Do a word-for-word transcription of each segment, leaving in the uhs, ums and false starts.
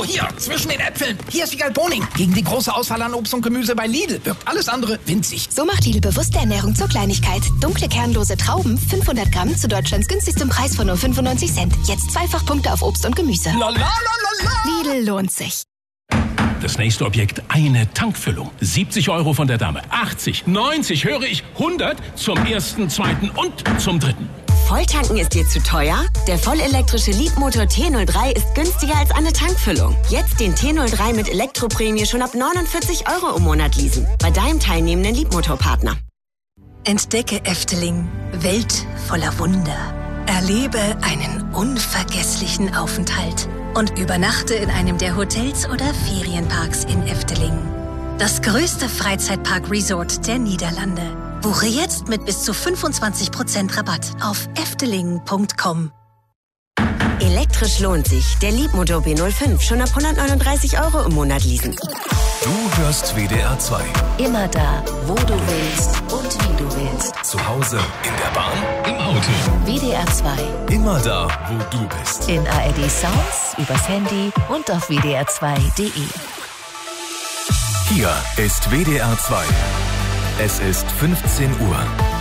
hier, zwischen den Äpfeln. Hier ist Wiegald Boning. Gegen die große Auswahl an Obst und Gemüse bei Lidl wirkt alles andere winzig. So macht Lidl bewusste Ernährung zur Kleinigkeit. Dunkle kernlose Trauben, fünfhundert Gramm zu Deutschlands günstigstem Preis von nur fünfundneunzig Cent. Jetzt Zweifachpunkte auf Obst und Gemüse. La, la, la, la, la. Lidl lohnt sich. Das nächste Objekt, eine Tankfüllung. siebzig Euro von der Dame. achtzig, neunzig, höre ich, hundert zum ersten, zweiten und zum dritten. Volltanken ist dir zu teuer? Der vollelektrische Leapmotor T null drei ist günstiger als eine Tankfüllung. Jetzt den T null drei mit Elektroprämie schon ab neunundvierzig Euro im Monat leasen. Bei deinem teilnehmenden Leapmotor-Partner. Entdecke Efteling, Welt voller Wunder. Erlebe einen unvergesslichen Aufenthalt und übernachte in einem der Hotels oder Ferienparks in Efteling. Das größte Freizeitpark-Resort der Niederlande. Buche jetzt mit bis zu fünfundzwanzig Prozent Rabatt auf efteling punkt com. Elektrisch lohnt sich. Der Leapmotor B null fünf schon ab hundertneununddreißig Euro im Monat leasen. Du hörst W D R zwei. Immer da, wo du willst und wie du willst. Zu Hause, in der Bahn, Im Auto. W D R zwei. immer da, wo du bist. In A R D Sounds, übers Handy und auf w d r zwei punkt d e. Hier ist W D R zwei. Es ist fünfzehn Uhr.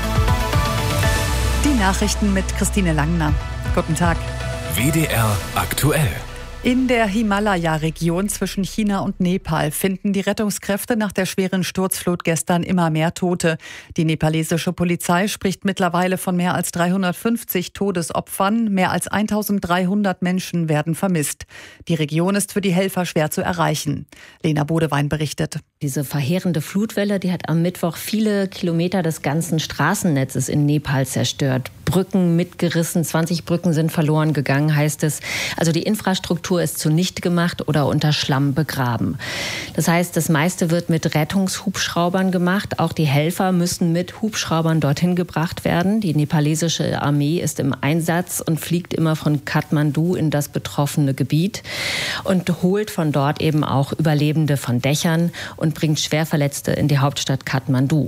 Die Nachrichten mit Christine Langner. Guten Tag. W D R aktuell. In der Himalaya-Region zwischen China und Nepal finden die Rettungskräfte nach der schweren Sturzflut gestern immer mehr Tote. Die nepalesische Polizei spricht mittlerweile von mehr als dreihundertfünfzig Todesopfern. Mehr als eintausenddreihundert Menschen werden vermisst. Die Region ist für die Helfer schwer zu erreichen. Lena Bodewein berichtet. Diese verheerende Flutwelle, die hat am Mittwoch viele Kilometer des ganzen Straßennetzes in Nepal zerstört. Brücken mitgerissen, zwanzig Brücken sind verloren gegangen, heißt es. Also die Infrastruktur ist zunichte gemacht oder unter Schlamm begraben. Das heißt, das meiste wird mit Rettungshubschraubern gemacht. Auch die Helfer müssen mit Hubschraubern dorthin gebracht werden. Die nepalesische Armee ist im Einsatz und fliegt immer von Kathmandu in das betroffene Gebiet und holt von dort eben auch Überlebende von Dächern und bringt Schwerverletzte in die Hauptstadt Kathmandu.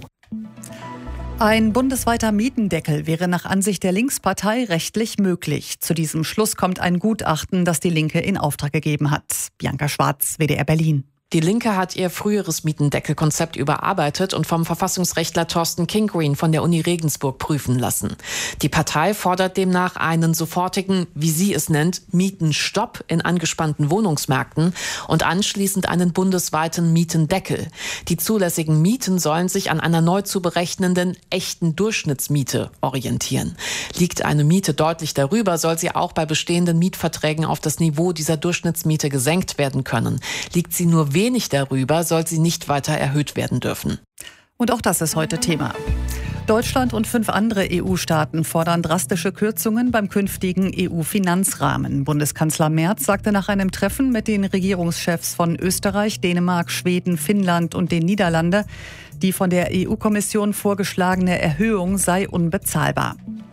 Ein bundesweiter Mietendeckel wäre nach Ansicht der Linkspartei rechtlich möglich. Zu diesem Schluss kommt ein Gutachten, das die Linke in Auftrag gegeben hat. Bianca Schwarz, W D R Berlin. Die Linke hat ihr früheres Mietendeckelkonzept überarbeitet und vom Verfassungsrechtler Thorsten Kingreen von der Uni Regensburg prüfen lassen. Die Partei fordert demnach einen sofortigen, wie sie es nennt, Mietenstopp in angespannten Wohnungsmärkten und anschließend einen bundesweiten Mietendeckel. Die zulässigen Mieten sollen sich an einer neu zu berechnenden echten Durchschnittsmiete orientieren. Liegt eine Miete deutlich darüber, soll sie auch bei bestehenden Mietverträgen auf das Niveau dieser Durchschnittsmiete gesenkt werden können. Liegt sie nur wenig darüber, soll sie nicht weiter erhöht werden dürfen. Und auch das ist heute Thema. Deutschland und fünf andere E U-Staaten fordern drastische Kürzungen beim künftigen E U-Finanzrahmen. Bundeskanzler Merz sagte nach einem Treffen mit den Regierungschefs von Österreich, Dänemark, Schweden, Finnland und den Niederlanden, die von der E U-Kommission vorgeschlagene Erhöhung sei unbezahlbar.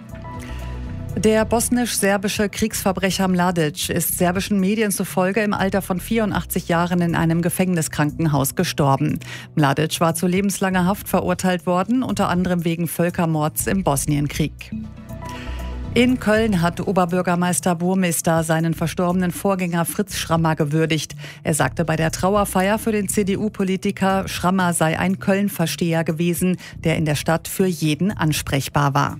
Der bosnisch-serbische Kriegsverbrecher Mladic ist serbischen Medien zufolge im Alter von vierundachtzig Jahren in einem Gefängniskrankenhaus gestorben. Mladic war zu lebenslanger Haft verurteilt worden, unter anderem wegen Völkermords im Bosnienkrieg. In Köln hat Oberbürgermeister Burmester seinen verstorbenen Vorgänger Fritz Schrammer gewürdigt. Er sagte bei der Trauerfeier für den C D U-Politiker, Schrammer sei ein Köln-Versteher gewesen, der in der Stadt für jeden ansprechbar war.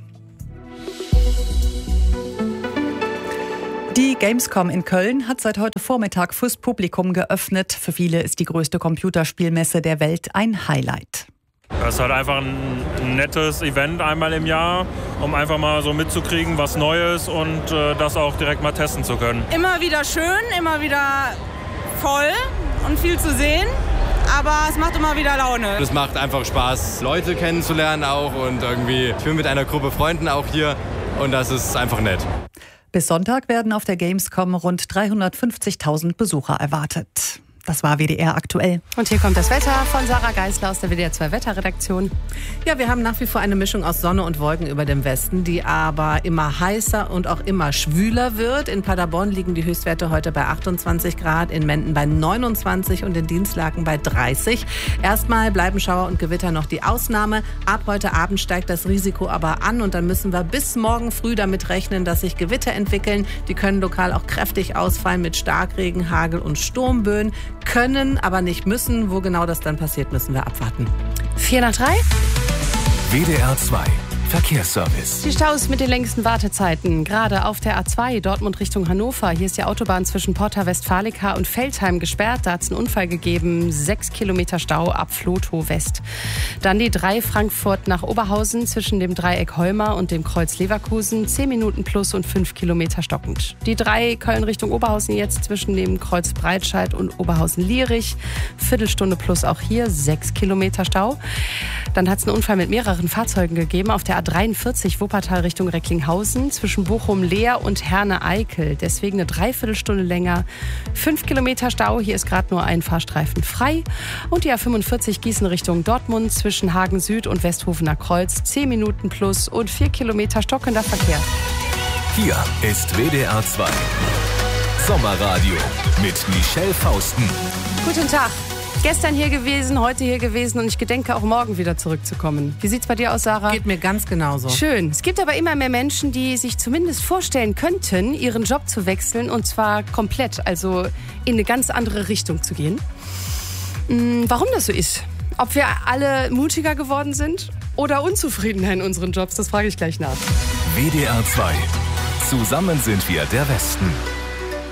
Die Gamescom in Köln hat seit heute Vormittag fürs Publikum geöffnet. Für viele ist die größte Computerspielmesse der Welt ein Highlight. Das ist halt einfach ein nettes Event einmal im Jahr, um einfach mal so mitzukriegen, was Neues und äh, das auch direkt mal testen zu können. Immer wieder schön, immer wieder voll und viel zu sehen. Aber es macht immer wieder Laune. Es macht einfach Spaß, Leute kennenzulernen auch und irgendwie, ich bin mit einer Gruppe Freunden auch hier und das ist einfach nett. Bis Sonntag werden auf der Gamescom rund dreihundertfünfzigtausend Besucher erwartet. Das war W D R aktuell. Und hier kommt das Wetter von Sarah Geisler aus der W D R zwei Wetterredaktion. Ja, wir haben nach wie vor eine Mischung aus Sonne und Wolken über dem Westen, die aber immer heißer und auch immer schwüler wird. In Paderborn liegen die Höchstwerte heute bei achtundzwanzig Grad, in Menden bei neunundzwanzig und in Dinslaken bei dreißig. Erstmal bleiben Schauer und Gewitter noch die Ausnahme. Ab heute Abend steigt das Risiko aber an und dann müssen wir bis morgen früh damit rechnen, dass sich Gewitter entwickeln. Die können lokal auch kräftig ausfallen mit Starkregen, Hagel und Sturmböen. Können, aber nicht müssen. Wo genau das dann passiert, müssen wir abwarten. Vier nach drei. W D R zwei Verkehrsservice. Die Staus mit den längsten Wartezeiten. Gerade auf der A zwei Dortmund Richtung Hannover. Hier ist die Autobahn zwischen Porta Westfalica und Veltheim gesperrt. Da hat es einen Unfall gegeben. Sechs Kilometer Stau ab Flotow West. Dann die drei Frankfurt nach Oberhausen zwischen dem Dreieck Holmer und dem Kreuz Leverkusen. Zehn Minuten plus und fünf Kilometer stockend. Die drei Köln Richtung Oberhausen jetzt zwischen dem Kreuz Breitscheid und Oberhausen-Lierich. Viertelstunde plus auch hier. Sechs Kilometer Stau. Dann hat es einen Unfall mit mehreren Fahrzeugen gegeben auf der A dreiundvierzig Wuppertal Richtung Recklinghausen zwischen Bochum-Leer und Herne-Eickel. Deswegen eine Dreiviertelstunde länger. Fünf Kilometer Stau. Hier ist gerade nur ein Fahrstreifen frei. Und die A fünfundvierzig Gießen Richtung Dortmund zwischen Hagen Süd und Westhofener Kreuz. Zehn Minuten plus und vier Kilometer stockender Verkehr. Hier ist W D R zwei Sommerradio mit Michelle Fausten. Guten Tag. Gestern hier gewesen, heute hier gewesen und ich gedenke auch morgen wieder zurückzukommen. Wie sieht's bei dir aus, Sarah? Geht mir ganz genauso. Schön. Es gibt aber immer mehr Menschen, die sich zumindest vorstellen könnten, ihren Job zu wechseln und zwar komplett, also in eine ganz andere Richtung zu gehen. Warum das so ist? Ob wir alle mutiger geworden sind oder unzufriedener in unseren Jobs, das frage ich gleich nach. W D R zwei. Zusammen sind wir der Westen.